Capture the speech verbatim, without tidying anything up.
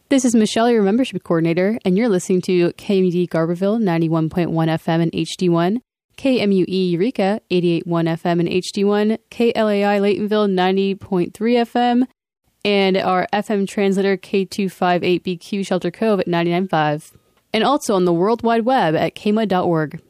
This is Michelle, your membership coordinator, and you're listening to K M U D Garberville ninety-one point one F M and H D one, K M U E Eureka eighty-eight point one F M and H D one, K L A I Laytonville ninety point three F M, and our F M translator K two fifty-eight B Q Shelter Cove at ninety-nine point five. And also on the World Wide Web at K M U D dot org.